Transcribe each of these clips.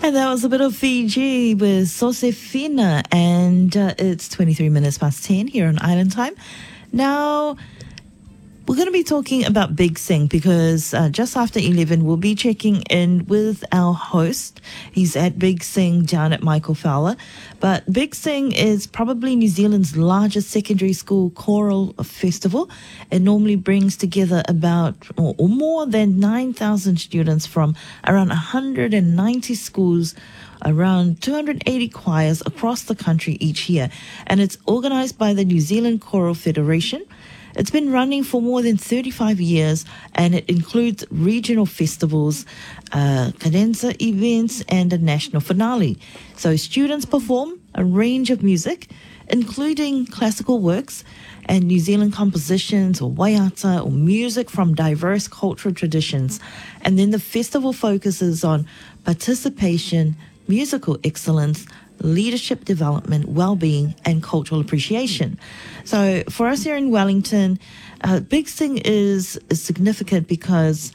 And that was a bit of Fiji with Sosefina, and it's 23 minutes past 10 here on Island Time. Now, we're going to be talking about Big Sing because just after 11, we'll be checking in with our host. He's at Big Sing down at Michael Fowler. But Big Sing is probably New Zealand's largest secondary school choral festival. It normally brings together about or more than 9,000 students from around 190 schools, around 280 choirs across the country each year. And it's organized by the New Zealand Choral Federation. It's been running for more than 35 years, and it includes regional festivals, cadenza events, and a national finale. So students perform a range of music, including classical works and New Zealand compositions or waiata or music from diverse cultural traditions. And then the festival focuses on participation, musical excellence, leadership development, well-being, and cultural appreciation. So for us here in Wellington, Big Sing is significant because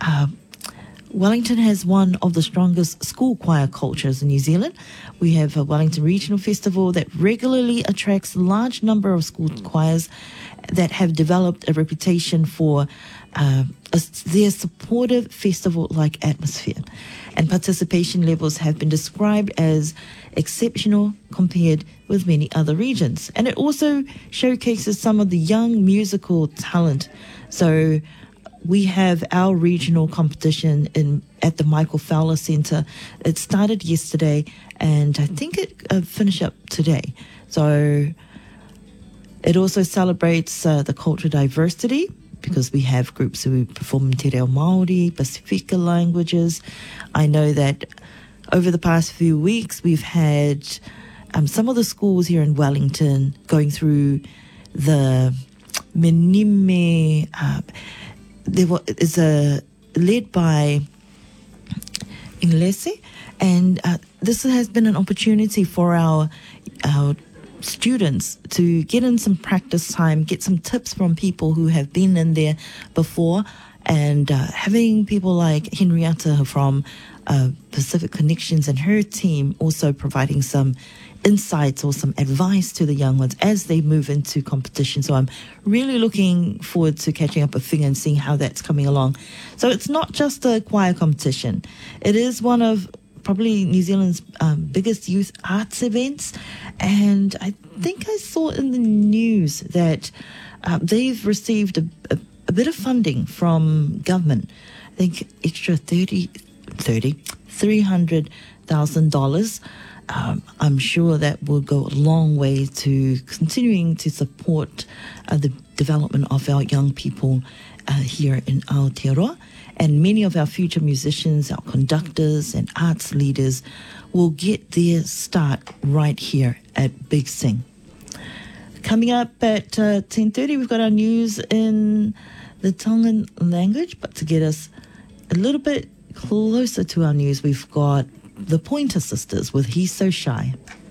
Wellington has one of the strongest school choir cultures in New Zealand. We have a Wellington Regional Festival that regularly attracts a large number of school choirs that have developed a reputation for their supportive festival-like atmosphere. And participation levels have been described as exceptional compared with many other regions. And it also showcases some of the young musical talent. So we have our regional competition at the Michael Fowler Centre. It started yesterday, and I think it finished up today. So it also celebrates the cultural diversity, because we have groups who perform Te Reo Māori, Pasifika languages. I know that over the past few weeks, we've had some of the schools here in Wellington going through the Menime. It's led by Inglese, and this has been an opportunity for our students to get in some practice time, get some tips from people who have been in there before, and having people like Henrietta from Pacific Connections and her team also providing some insights or some advice to the young ones as they move into competition. So I'm really looking forward to catching up with Fing and seeing how that's coming along. So it's not just a choir competition. It is one of probably New Zealand's biggest youth arts events. And I think I saw in the news that they've received a bit of funding from government. I think extra $300,000. I'm sure that will go a long way to continuing to support the development of our young people here in Aotearoa. And many of our future musicians, our conductors and arts leaders will get their start right here at Big Sing. Coming up at 10:30, we've got our news in the Tongan language. But to get us a little bit closer to our news, we've got the Pointer Sisters with He's So Shy.